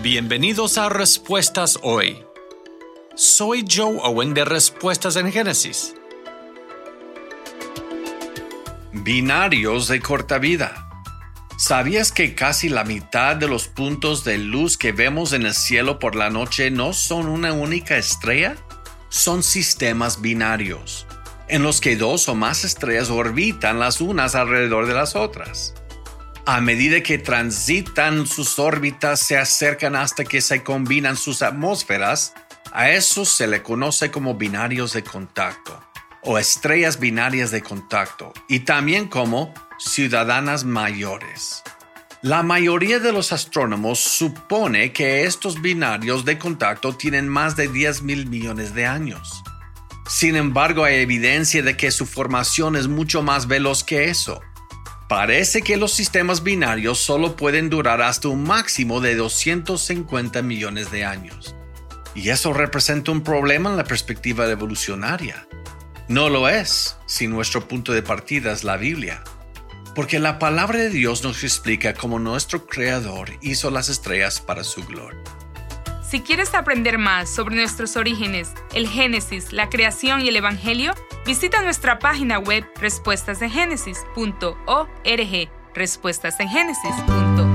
Bienvenidos a Respuestas Hoy. Soy Joe Owen de Respuestas en Génesis. Binarios de corta vida. ¿Sabías que casi la mitad de los puntos de luz que vemos en el cielo por la noche no son una única estrella? Son sistemas binarios, en los que dos o más estrellas orbitan las unas alrededor de las otras. A medida que transitan sus órbitas, se acercan hasta que se combinan sus atmósferas. A eso se le conoce como binarios de contacto o estrellas binarias de contacto, y también como ciudadanas mayores. La mayoría de los astrónomos supone que estos binarios de contacto tienen más de 10,000 millones de años. Sin embargo, hay evidencia de que su formación es mucho más veloz que eso. Parece que los sistemas binarios solo pueden durar hasta un máximo de 250 millones de años. Y eso representa un problema en la perspectiva evolucionaria. No lo es si nuestro punto de partida es la Biblia. Porque la palabra de Dios nos explica cómo nuestro Creador hizo las estrellas para su gloria. Si quieres aprender más sobre nuestros orígenes, el Génesis, la creación y el Evangelio, visita nuestra página web respuestasengénesis.org. respuestasengénesis.org